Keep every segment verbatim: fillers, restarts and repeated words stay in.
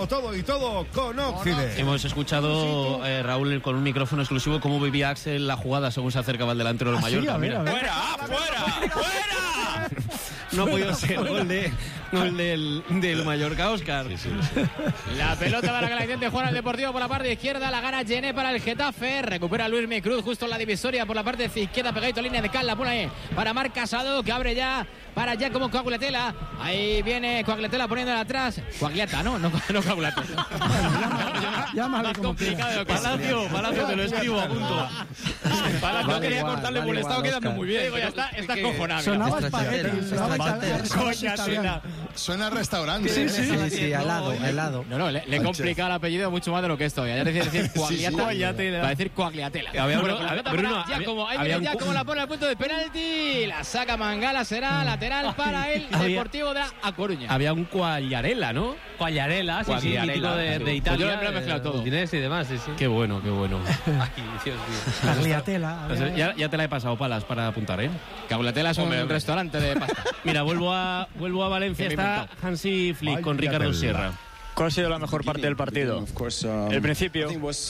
Todo y todo con Oxide. Hemos escuchado, eh, Raúl, con un micrófono exclusivo cómo vivía Axel la jugada según se acercaba el delantero del ¿Ah, Mallorca. sí? A ver, Mira. a ver. ¡Fuera! ¡Fuera! ¡Fuera! No ha podido ser gol, de, gol del, del Mallorca, Óscar. Sí, sí, sí. La pelota para que la intente jugar al Deportivo por la parte izquierda. La gana Gené para el Getafe. Recupera Luis Micruz justo en la divisoria por la parte izquierda. Pegadito línea de cal. La pone para Marc Casado, que abre ya para ya como Coagulatela. Ahí viene Coagulatela poniéndola atrás. Coagliata, ¿no? No, no Coagulatela. Llámale Más como complicado de lo que Palacio, Palacio, te lo escribo a punto. Palacio Vale quería igual, cortarle, vale pues le estaba igual, quedando Oscar. muy bien. Digo, ya está, está que cojonado. Sonaba Esta espagueti. chapela, sonaba esta chapela, chapela. italiano. Suena a restaurante. Sí, sí. Sí, sí, al lado, al lado. No, no, le, le he complicado el apellido mucho más de lo que esto. Ya decir, decir Coagliata, va a decir Coagliatela. Había Bueno, uno- la pelota Bruno, para había- Giacomo. Ahí había viene un- Giacomo, la pone al punto de penalti. La saca Mangala, será lateral para el Había- Deportivo de A Coruña. Había un Quagliarella, ¿no? Quagliarella, sí, sí, Quagliarella, mítico de, sí. de Italia. Pues yo lo he mezclado todo. Udinese y demás, sí, sí. Qué bueno, qué bueno. Ay, Dios mío. Tagliatella. Pues, eh, ya, ya te la he pasado, Palas, para apuntar, ¿eh? Coagliatela es un Hombre, hombre. restaurante de pasta. Mira, vuelvo a, vuelvo a Valencia. Que me he Está inventado. Hansi Flick con Ricardo Vaya tela. Sierra. ¿Cuál ha sido la mejor parte del partido? El principio.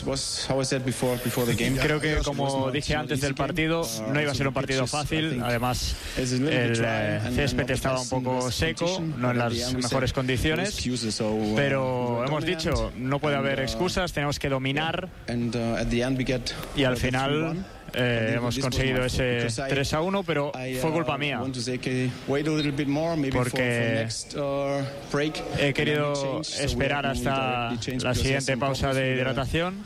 Creo que, como dije antes del partido, no iba a ser un partido fácil. Además, el eh, césped estaba un poco seco, no en las mejores condiciones. Pero hemos dicho, no puede haber excusas, tenemos que dominar. Y al final eh, hemos conseguido ese tres a uno, pero fue culpa mía. Porque he querido esperar hasta la siguiente pausa de hidratación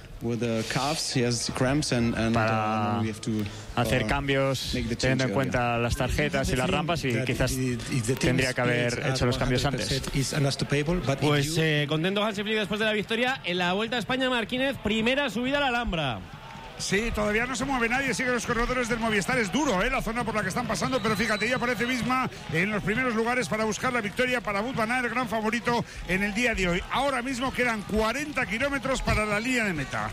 para hacer cambios teniendo en cuenta las tarjetas y las rampas, y quizás tendría que haber hecho los cambios antes. Pues eh, contento Hansi Flick después de la victoria en la Vuelta a España. Marquínez, primera subida a la Alhambra. Sí, todavía no se mueve nadie, siguen los corredores del Movistar. Es duro, ¿eh? La zona por la que están pasando, pero fíjate, ya aparece Visma en los primeros lugares para buscar la victoria para Wout van Aert, el gran favorito en el día de hoy. Ahora mismo quedan cuarenta kilómetros para la línea de meta.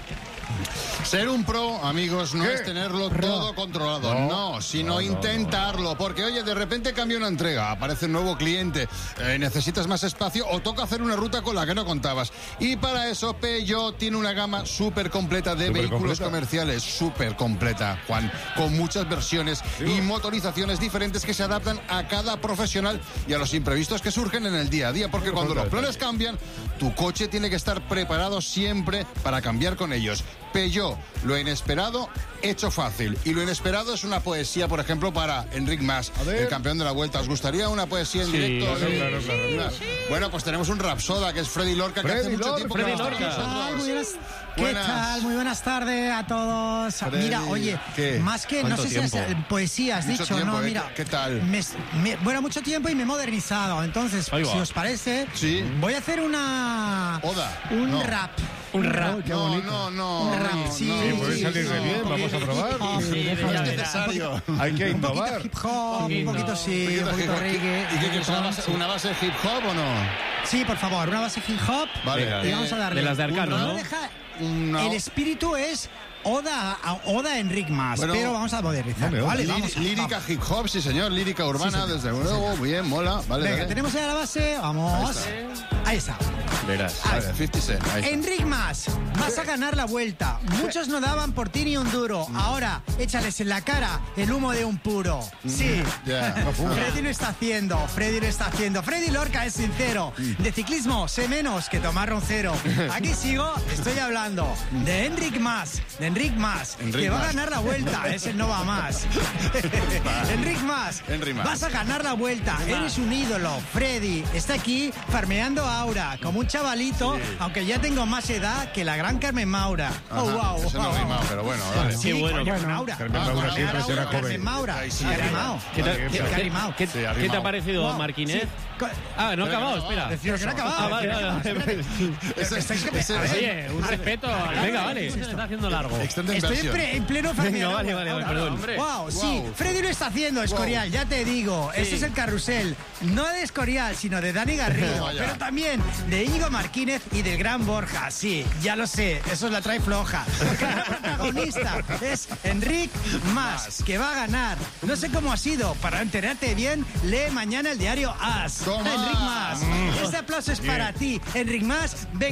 Ser un pro, amigos, no ¿Qué? es tenerlo todo controlado, no, sino no, no, intentarlo, porque oye, de repente cambia una entrega, aparece un nuevo cliente, eh, necesitas más espacio o toca hacer una ruta con la que no contabas. Y para eso Peugeot tiene una gama súper completa de ¿Súper vehículos completa? comerciales, súper completa, Juan, con muchas versiones y motorizaciones diferentes que se adaptan a cada profesional y a los imprevistos que surgen en el día a día, porque cuando los planes cambian, tu coche tiene que estar preparado siempre para cambiar con ellos. Peugeot, lo inesperado hecho fácil. Y lo inesperado es una poesía, por ejemplo, para Enric Mas, el campeón de la Vuelta. ¿Os gustaría una poesía en Sí, directo? claro, claro, claro. Una- Bueno, pues tenemos un rapsoda que es Freddy Lorca, que hace Freddy mucho Lorca. tiempo Freddy que no está Lorca. con ¿Qué tal? nosotros. Muy buenas, ¿Qué Buenas. tal? Muy buenas tardes a todos. Freddy, Mira, oye, ¿qué? más que, no ¿Cuánto sé si es tiempo? eh, poesía has Mucho dicho, tiempo, no, ¿eh? mira. ¿Qué tal? Me, me- bueno, mucho tiempo y me he modernizado. Entonces, Ahí va. si os parece, Sí. voy a hacer una... Oda. Un No. rap. Un rap. No, no, no. Un rap, no, sí. no, Sí, puede sí, salir sí, de bien, un vamos a poquito probar. hip hop, Sí, déjame No es ver. necesario. Hay que Un poquito innovar. hip hop, un poquito sí, un poquito reggae. ¿Y qué quieres? ¿Una reggaetón, base, sí. una base de hip hop o no? Sí, por favor, una base hip hop. Vale. Venga. Y vamos a darle. De las de Arcano, No ¿no? deja- Una- El espíritu es Oda a Oda a Enric Mas, Bueno, pero vamos a modernizar. Dame, Vale, Lí- vamos. lírica vamos. hip hop, sí señor, lírica urbana, desde luego, muy bien, mola. Vale, Venga, dale. tenemos ya la base, vamos. Ahí está. Verás. A ver, cincuenta Cent, ahí está. Enric Mas, vas a ganar la vuelta. Muchos no daban por ti ni un duro. Ahora, échales en la cara el humo de un puro. Sí. Ya, no fuma. Freddy lo está haciendo, Freddy lo está haciendo. Freddy Lorca es sincero. De ciclismo sé menos que tomar roncero. Aquí sigo, estoy hablando de Enric Mas, de Enric Mas, Enric que va a Mas. ganar la vuelta. Ese no va más. Enric Mas, Enric Mas. vas a ganar la vuelta. Eres un ídolo. Freddy está aquí farmeando aura, como un chavalito, aunque ya tengo más edad que la gran Carmen Maura. Oh, Ajá, wow. eso no wow, ha rimado, wow. pero bueno, dale. Sí, Qué bueno. coño, Bueno, Maura. Carmen Ah, Maura Carmen siempre Maura, será Carmen joven. Maura. Ahí sí, Sí, ha ahí rimado. ¿Qué te, Vale, qué- bien. qué- ha rimado. qué- Sí, ha qué te ha rimado. parecido, Wow, Marquinez? sí. Co- Ah, no ha Pero acabado, no, espera. Pero que no ha acabado. Ah, vale, Espera, vale, espera, vale. Ese- Estáis que- ese- a ver. Oye, un respeto. Venga, vale. Se está haciendo largo. Extended Estoy en, version. pre- en pleno farmeo. Venga, vale, vale, vale, perdón. Wow, sí, Wow. Freddy lo está haciendo, Escorial, ya te digo. Ese es el carrusel, no de Escorial, sino de Dani Garrido, Vaya. pero también de Íñigo Marquínez y del gran Borja. Sí, ya lo sé, eso es la trae floja. Porque el protagonista es Enric Mas, que va a ganar. No sé cómo ha sido, para enterarte bien, lee mañana el diario As. Toma. Enric Mas. Este aplauso es para ti, Enric Mas.